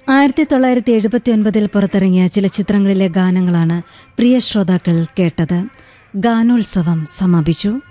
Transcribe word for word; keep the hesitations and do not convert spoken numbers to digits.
ആയിരത്തി തൊള്ളായിരത്തി എഴുപത്തി ഒൻപതിൽ പുറത്തിറങ്ങിയ ചില ചിത്രങ്ങളിലെ ഗാനങ്ങളാണ് പ്രിയ ശ്രോതാക്കൾ കേട്ടത്. ഗാനോത്സവം സമാപിച്ചു.